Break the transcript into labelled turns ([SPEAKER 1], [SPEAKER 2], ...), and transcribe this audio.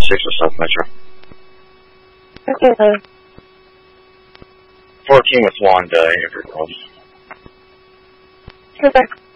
[SPEAKER 1] or South Metro.
[SPEAKER 2] Okay.
[SPEAKER 1] 14 with Wanda, if you're close.
[SPEAKER 2] Okay.